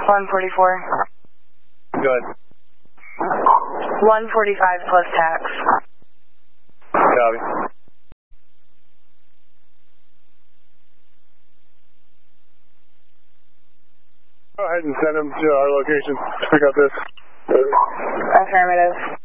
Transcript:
144. Good. 145 plus tax. Copy. Go ahead and send them to our location to pick up this. Affirmative.